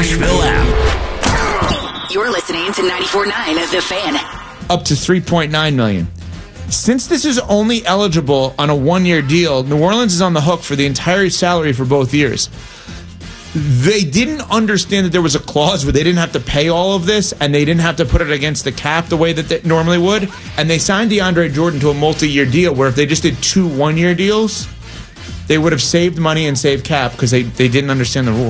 Nashville app. You're listening to 94.9 The Fan. Up to $3.9 million. Since this is only eligible on a one-year deal, New Orleans is on the hook for the entire salary for both years. They didn't understand that there was a clause where they didn't have to pay all of this, and they didn't have to put it against the cap the way that they normally would. And they signed DeAndre Jordan to a multi-year deal where if they just did 2 one-year deals, they would have saved money and saved cap because they didn't understand the rule.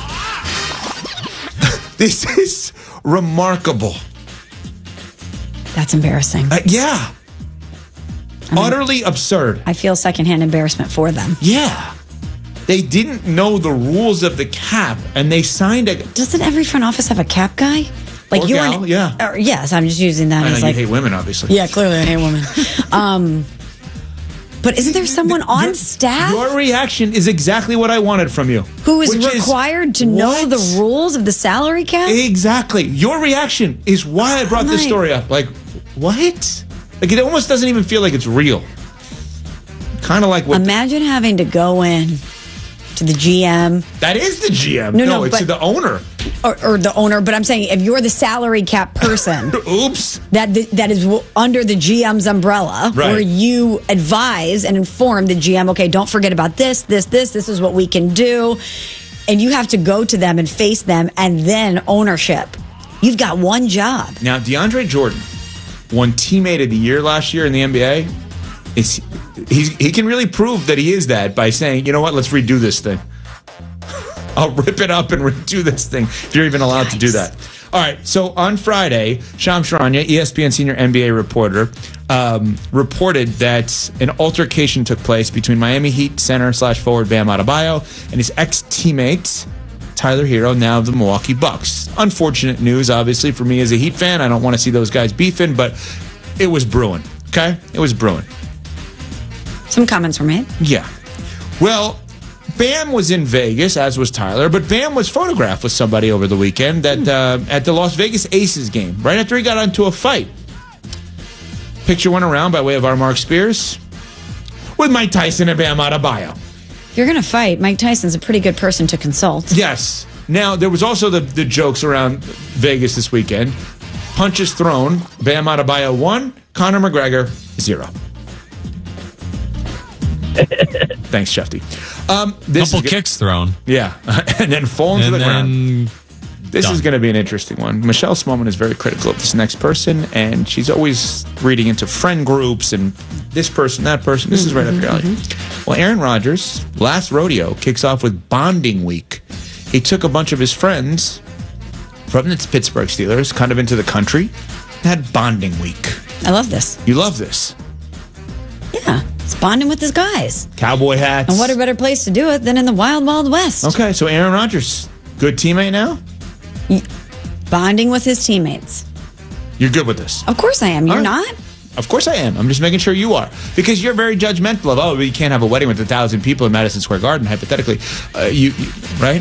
This is remarkable. That's embarrassing. Yeah. Utterly absurd. I feel secondhand embarrassment for them. Yeah. They didn't know the rules of the cap, and they signed a... Doesn't every front office have a cap guy? Like you gal, yeah. Yes, I'm just using that as you like... hate women, obviously. Yeah, clearly I hate women. But isn't there someone on staff? Your reaction is exactly what I wanted from you. Who is required to know the rules of the salary cap? Exactly. Your reaction is why I brought this story up. Like, what? Like, it almost doesn't even feel like it's real. Kind of like what... Imagine having to go in to the GM. That is the GM. No, it's the owner. Or the owner, but I'm saying if you're the salary cap person, oops, that is under the GM's umbrella, right, where you advise and inform the GM, okay, don't forget about this is what we can do, and you have to go to them and face them, and then ownership. You've got one job. Now, DeAndre Jordan won Teammate of the Year last year in the NBA. He can really prove that he is that by saying, you know what, let's redo this thing. I'll rip it up and redo this thing if you're even allowed to do that. All right, so on Friday, Shams Charania, ESPN senior NBA reporter, reported that an altercation took place between Miami Heat center/forward Bam Adebayo and his ex-teammate, Tyler Hero, now of the Milwaukee Bucks. Unfortunate news, obviously, for me as a Heat fan. I don't want to see those guys beefing, but it was brewing, okay? It was brewing. Some comments were made. Yeah. Well, Bam was in Vegas, as was Tyler, but Bam was photographed with somebody over the weekend at the Las Vegas Aces game, right after he got into a fight. Picture went around by way of our Mark Spears with Mike Tyson and Bam Adebayo. If you're going to fight, Mike Tyson's a pretty good person to consult. Yes. Now, there was also the jokes around Vegas this weekend. Punches thrown, Bam Adebayo 1, Conor McGregor 0. Thanks, Shefty. Couple kicks thrown. Yeah. And then falling to the ground. This done. is going to be an interesting one. Michelle Smallman is very critical of this next person, and she's always reading into friend groups and this person, that person. This is right up your alley. Well, Aaron Rodgers, last rodeo, kicks off with bonding week. He took a bunch of his friends from the Pittsburgh Steelers kind of into the country and had bonding week. I love this. You love this. Yeah. It's bonding with his guys. Cowboy hats. And what a better place to do it than in the Wild Wild West. Okay, so Aaron Rodgers, good teammate now? Bonding with his teammates. You're good with this? Of course I am. You're not? Of course I am. I'm just making sure you are. Because you're very judgmental of, you can't have a wedding with 1,000 people in Madison Square Garden, hypothetically. You right?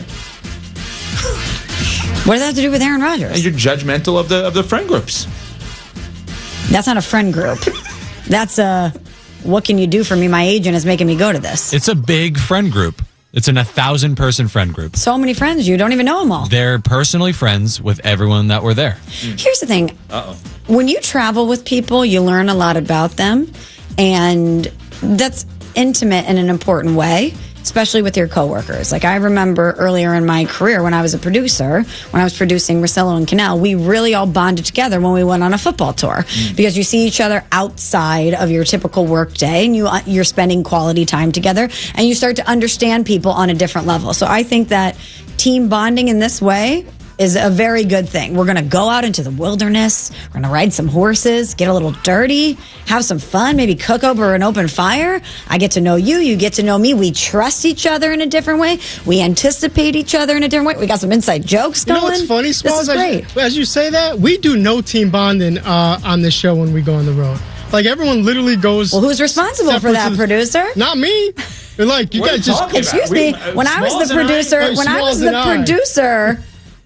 What does that have to do with Aaron Rodgers? You're judgmental of the friend groups. That's not a friend group. That's what can you do for me? My agent is making me go to this. It's a big friend group. It's an 1,000-person friend group. So many friends, you don't even know them all. They're personally friends with everyone that were there. Here's the thing. When you travel with people, you learn a lot about them, and that's intimate in an important way, especially with your coworkers. Like I remember earlier in my career when I was a producer, when I was producing Russillo and Cannell, we really all bonded together when we went on a football tour because you see each other outside of your typical work day and you're spending quality time together and you start to understand people on a different level. So I think that team bonding in this way is a very good thing. We're going to go out into the wilderness. We're going to ride some horses, get a little dirty, have some fun, maybe cook over an open fire. I get to know you. You get to know me. We trust each other in a different way. We anticipate each other in a different way. We got some inside jokes going. You know what's funny, Smalls? This is great. As you say that, we do no team bonding on this show when we go on the road. Like, everyone literally goes... Well, who's responsible for that, producer? Not me. Like, you guys just... Excuse me. When I was the producer...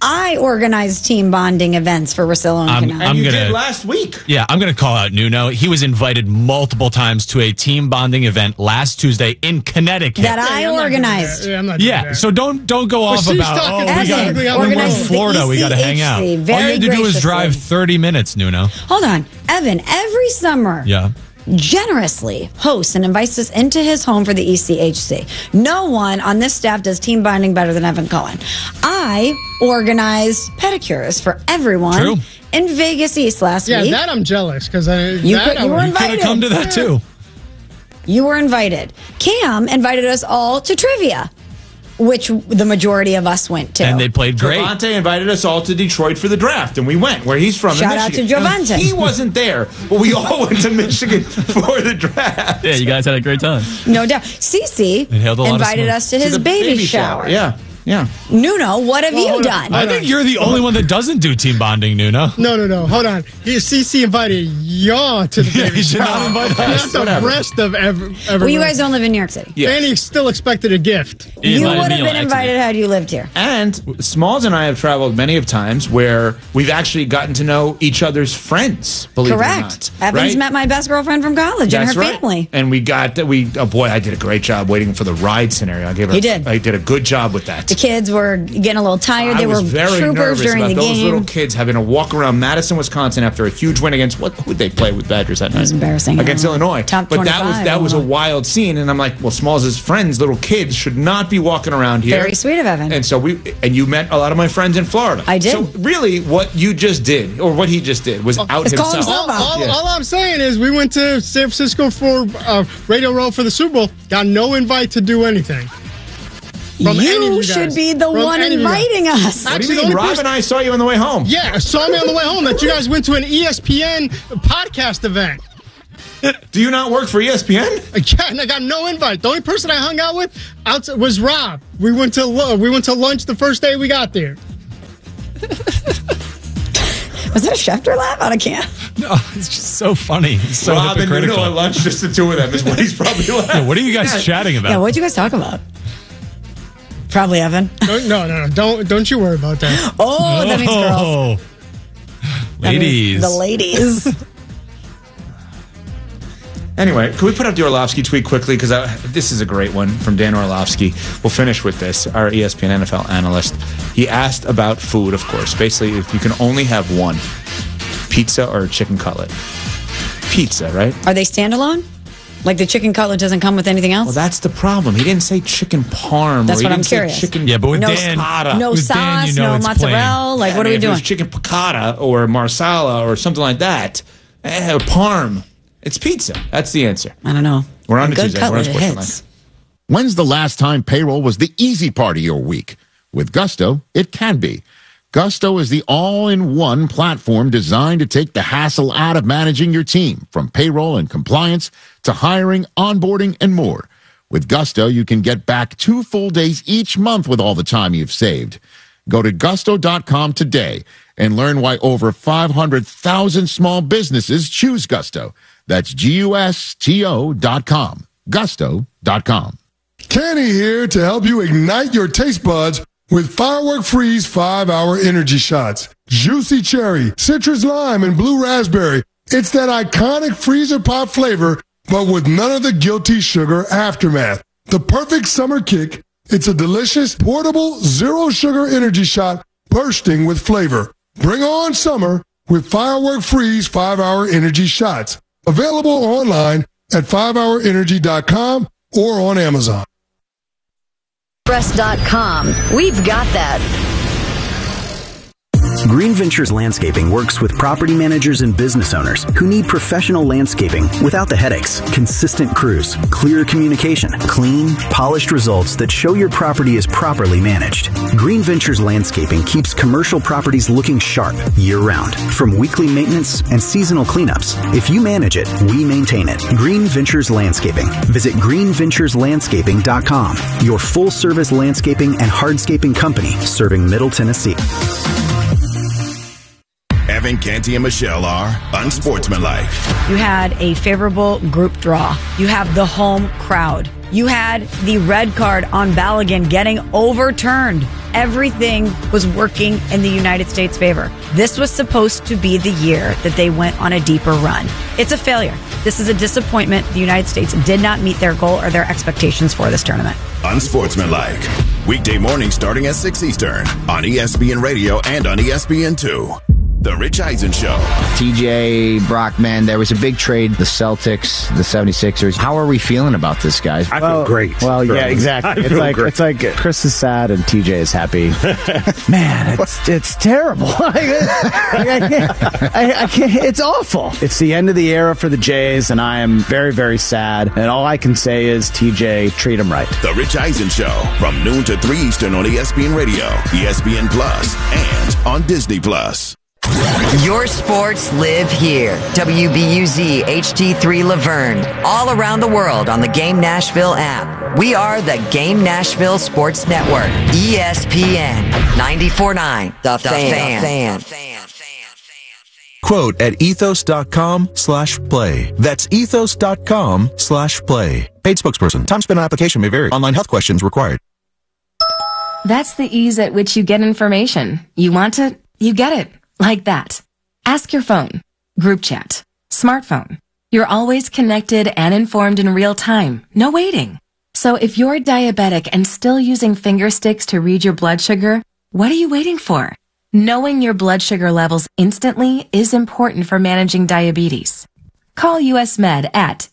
I organize team bonding events for Russillo and Canal. And you did last week. Yeah, I'm going to call out Nuno. He was invited multiple times to a team bonding event last Tuesday in Connecticut. That I organized. I'm not doing that. So don't go off she's about, talking we're in Florida, we got to hang out. All you had to do was drive 30 minutes, Nuno. Hold on. Evan, every summer, generously hosts and invites us into his home for the ECHC. No one on this staff does team bonding better than Evan Cohen. I organized pedicures for everyone in Vegas East last week. Yeah, that I'm jealous because you were invited. You could have come to that too. You were invited. Cam invited us all to trivia, which the majority of us went to. And they played great. Javante invited us all to Detroit for the draft, and we went, where he's from. Shout out to Javante. He wasn't there, but we all went to Michigan for the draft. Yeah, you guys had a great time. No doubt. Cece invited us to his baby shower. Yeah. Nuno, what have you done? I think you're the only one that doesn't do team bonding, Nuno. No. Hold on. CC invited y'all to the baby He did shower. not invite us. Not the rest of everyone. Well, you guys don't live in New York City. Yes. And he still expected a gift. You would have been invited had you lived here. And Smalls and I have traveled many of times where we've actually gotten to know each other's friends, believe it or not. Evan's met my best girlfriend from college and her family. And I did a great job waiting for the ride scenario. I did a good job with that. The kids were getting a little tired. They were troopers during the game. Those little kids having to walk around Madison, Wisconsin after a huge win against who'd they play with Badgers that night? It was embarrassing. Against Illinois. Top but 25, that was a wild scene, and I'm like, well, Smalls' friends, little kids, should not be walking around here. Very sweet of Evan. And so you met a lot of my friends in Florida. I did. So really, what you just did, or what he just did, was out himself. All I'm saying is we went to San Francisco for Radio Row for the Super Bowl. Got no invite to do anything. You should be the one inviting us. What do you mean? Rob and I saw you on the way home. Yeah, saw me on the way home that you guys went to an ESPN podcast event. Do you not work for ESPN? Yeah, and I got no invite. The only person I hung out with was Rob. We went to lunch the first day we got there. Was that a Schefter laugh? I can't. No, it's just so funny. It's so Rob and Nuno at lunch, just the two of them is what he's probably laughing. Yeah, what are you guys chatting about? Yeah, what did you guys talk about? Probably Evan. No. Don't you worry about that. Oh, that means girls. Ladies. The ladies. Anyway, can we put up the Orlovsky tweet quickly? Because this is a great one from Dan Orlovsky. We'll finish with this, our ESPN NFL analyst. He asked about food, of course. Basically, if you can only have one, pizza or chicken cutlet. Pizza, right? Are they standalone? Like the chicken cutlet doesn't come with anything else? Well, that's the problem. He didn't say chicken parm. That's what I'm curious. Yeah, but with no Dan, no with sauce, Dan, you know no mozzarella. Like, what are we doing? If it was chicken piccata or marsala or something like that, or parm, it's pizza. That's the answer. I don't know. We're on to Good Tuesday. cutlet, We're on it Sports hits. When's the last time payroll was the easy part of your week? With Gusto, it can be. Gusto is the all-in-one platform designed to take the hassle out of managing your team, from payroll and compliance to hiring, onboarding, and more. With Gusto, you can get back 2 full days each month with all the time you've saved. Go to gusto.com today and learn why over 500,000 small businesses choose Gusto. That's GUSTO.com. Gusto.com. Kenny here to help you ignite your taste buds with Firework Freeze 5-Hour Energy Shots. Juicy cherry, citrus lime, and blue raspberry. It's that iconic freezer pop flavor, but with none of the guilty sugar aftermath. The perfect summer kick. It's a delicious, portable, zero-sugar energy shot bursting with flavor. Bring on summer with Firework Freeze 5-Hour Energy Shots. Available online at 5hourenergy.com or on Amazon. Express.com. We've got that. Green Ventures Landscaping works with property managers and business owners who need professional landscaping without the headaches, consistent crews, clear communication, clean, polished results that show your property is properly managed. Green Ventures Landscaping keeps commercial properties looking sharp year-round, from weekly maintenance and seasonal cleanups. If you manage it, we maintain it. Green Ventures Landscaping. Visit greenventureslandscaping.com, your full-service landscaping and hardscaping company serving Middle Tennessee. Evan, Canty, and Michelle are unsportsmanlike. You had a favorable group draw. You have the home crowd. You had the red card on Balogun getting overturned. everything was working in the United States' favor. This was supposed to be the year that they went on a deeper run. It's a failure. This is a disappointment. The United States did not meet their goal or their expectations for this tournament. Unsportsmanlike. Weekday morning starting at 6 Eastern on ESPN Radio and on ESPN2. The Rich Eisen Show. TJ, Brockman, there was a big trade. The Celtics, the 76ers. How are we feeling about this, guys? I feel great. Well, yeah, exactly. It's like Chris is sad and TJ is happy. Man, it's terrible. I can't. It's awful. It's the end of the era for the Jays, and I am very, very sad. And all I can say is, TJ, treat him right. The Rich Eisen Show from noon to 3 Eastern on ESPN Radio, ESPN Plus, and on Disney Plus. Your sports live here. WBUZ HD3 Laverne. All around the world on the Game Nashville app. We are the Game Nashville Sports Network. ESPN 94.9. The Fan. Quote at ethos.com/play. That's ethos.com/play. Paid spokesperson. Time spent on application may vary. Online health questions required. That's the ease at which you get information. You want it, you get it. Like that. Ask your phone. Group chat. Smartphone. You're always connected and informed in real time. No waiting. So if you're diabetic and still using finger sticks to read your blood sugar, what are you waiting for? Knowing your blood sugar levels instantly is important for managing diabetes. Call US Med at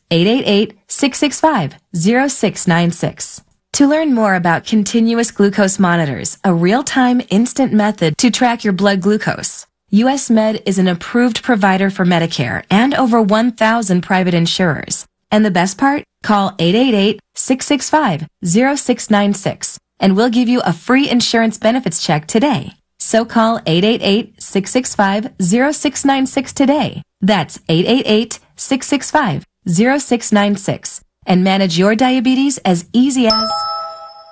888-665-0696. To learn more about continuous glucose monitors, a real-time instant method to track your blood glucose, US Med is an approved provider for Medicare and over 1,000 private insurers. And the best part? Call 888-665-0696 and we'll give you a free insurance benefits check today. So call 888-665-0696 today. That's 888-665-0696 and manage your diabetes as easy as